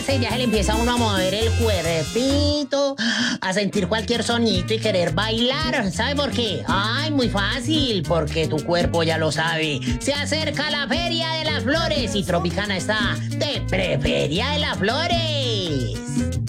parce, ya se le empieza a uno a mover el cuerpito, a sentir cualquier sonito y querer bailar. ¿Sabe por qué? Ay, muy fácil, porque tu cuerpo ya lo sabe. Se acerca la Feria de las Flores y Tropicana está de Preferia de las Flores.